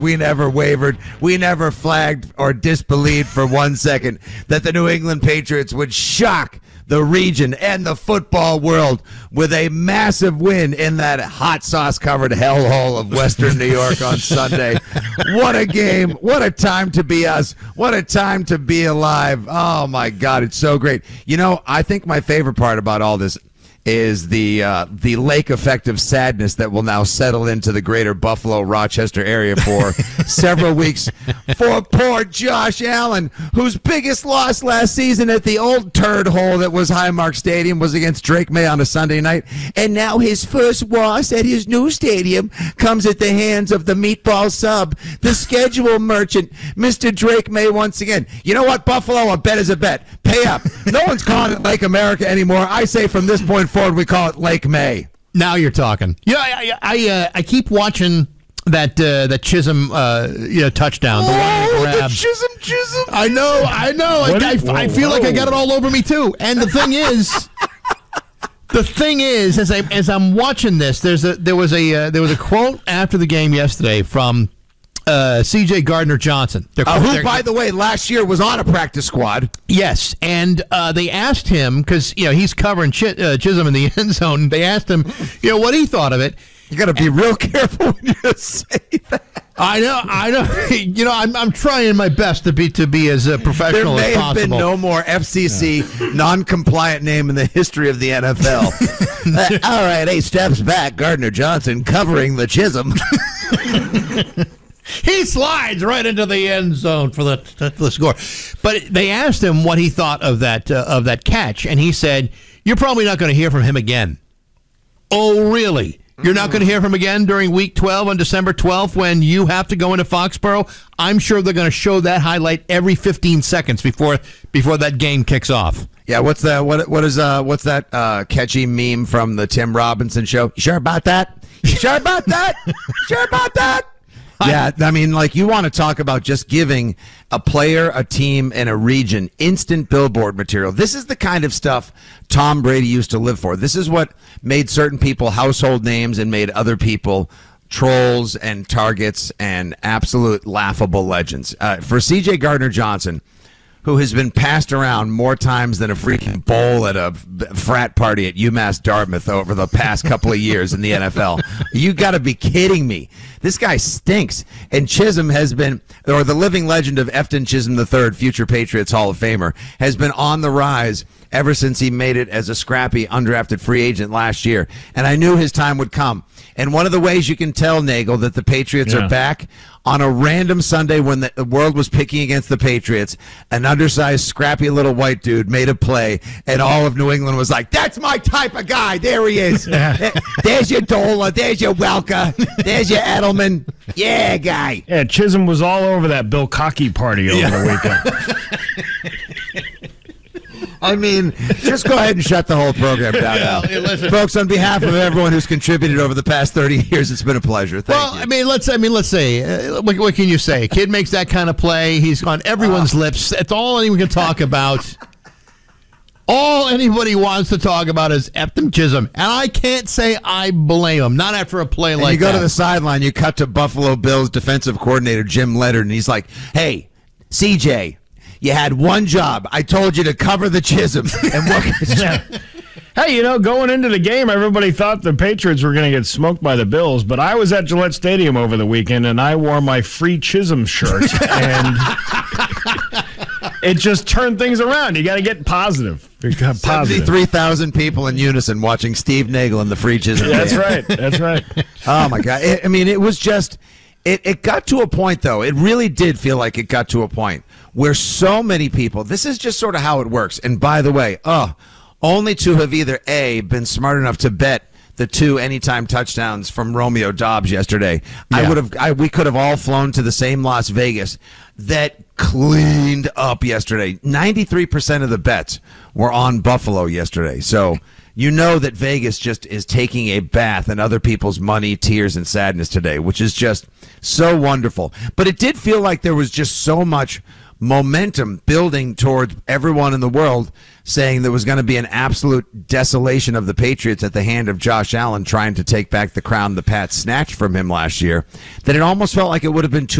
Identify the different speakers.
Speaker 1: We never wavered. We never flagged or disbelieved for 1 second that the New England Patriots would shock the region and the football world with a massive win in that hot sauce-covered hellhole of Western New York on Sunday. What a game. What a time to be us. What a time to be alive. Oh, my God, it's so great. You know, I think my favorite part about all this is the lake effect of sadness that will now settle into the greater Buffalo, Rochester area for several weeks for poor Josh Allen, whose biggest loss last season at the old turd hole that was Highmark Stadium was against Drake May on a Sunday night. And now his first loss at his new stadium comes at the hands of the meatball sub, the schedule merchant, Mr. Drake May once again. You know what, Buffalo? A bet is a bet. Pay up. No one's calling it Lake America anymore. I say from this point forward, we call it Lake May.
Speaker 2: Now you're talking. Yeah, I keep watching that Chisholm touchdown.
Speaker 1: The Chisholm.
Speaker 2: I know. I feel like I got it all over me too. And the thing is, as I'm watching this, there was a quote after the game yesterday from C.J. Gardner-Johnson,
Speaker 1: who, by the way, last year was on a practice squad.
Speaker 2: Yes, and they asked him, because he's covering Chisholm in the end zone. They asked him, what he thought of it.
Speaker 1: You got to be real careful when you say that.
Speaker 2: I know. I'm trying my best to be as professional as possible.
Speaker 1: There may have been no more FCC non-compliant name in the history of the NFL. All right, 8 steps back, Gardner-Johnson covering the Chisholm.
Speaker 2: He slides right into the end zone for the score. But they asked him what he thought of that catch, and he said, "You're probably not going to hear from him again." Oh, really? You're not going to hear from him again during Week 12 on December 12th when you have to go into Foxborough? I'm sure they're going to show that highlight every 15 seconds before that game kicks off.
Speaker 1: Yeah, what's that catchy meme from the Tim Robinson show? You sure about that? You sure about that? Sure about that? Yeah, I mean, you want to talk about just giving a player, a team, and a region instant billboard material. This is the kind of stuff Tom Brady used to live for. This is what made certain people household names and made other people trolls and targets and absolute laughable legends. For C.J. Gardner-Johnson, who has been passed around more times than a freaking bowl at a frat party at UMass Dartmouth over the past couple of years in the NFL. You got to be kidding me. This guy stinks. And Chisholm has been, or the living legend of Efton Chisholm III, future Patriots Hall of Famer, has been on the rise ever since he made it as a scrappy undrafted free agent last year. And I knew his time would come. And one of the ways you can tell, Nagel, that the Patriots are back, on a random Sunday when the world was picking against the Patriots, an undersized, scrappy little white dude made a play, and all of New England was like, "That's my type of guy. There he is. There's your Dola. There's your Welker. There's your Edelman. Yeah, guy."
Speaker 3: Yeah, Chisholm was all over that Bill Cockey party over the weekend.
Speaker 1: I mean, just go ahead and shut the whole program down now. Folks, on behalf of everyone who's contributed over the past 30 years, it's been a pleasure. Thank you.
Speaker 2: Let's say, what can you say? Kid makes that kind of play. He's on everyone's lips. That's all anyone can talk about. All anybody wants to talk about is Efton Chisholm. And I can't say I blame him. Not after a play like that.
Speaker 1: You go to the sideline, you cut to Buffalo Bills defensive coordinator Jim Leonard, and he's like, "Hey, CJ, you had one job. I told you to cover the Chisholm." And what?
Speaker 3: Hey, going into the game, everybody thought the Patriots were going to get smoked by the Bills, but I was at Gillette Stadium over the weekend, and I wore my free Chisholm shirt, and it just turned things around. You got to get positive.
Speaker 1: 73,000 people in unison watching Steve Nagel in the free Chisholm game.
Speaker 3: That's right. That's right.
Speaker 1: Oh, my God. It was just... It got to a point, though. It really did feel like it got to a point where so many people, this is just sort of how it works. And by the way, only to have either A, been smart enough to bet the 2 anytime touchdowns from Romeo Doubs yesterday. Yeah. We could have all flown to the same Las Vegas that cleaned up yesterday. 93% of the bets were on Buffalo yesterday. So you know that Vegas just is taking a bath in other people's money, tears, and sadness today, which is just so wonderful. But it did feel like there was just so much momentum building towards everyone in the world saying there was going to be an absolute desolation of the Patriots at the hand of Josh Allen trying to take back the crown the Pats snatched from him last year, that it almost felt like it would have been too